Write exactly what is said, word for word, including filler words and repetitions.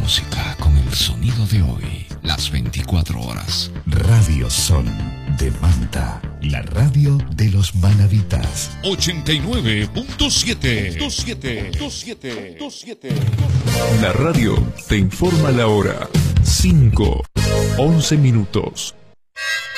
música con el sonido de hoy, las veinticuatro horas. Radio Son de Manta, la radio de los manavitas. ochenta y nueve punto siete. La radio te informa la hora. cinco, once minutos.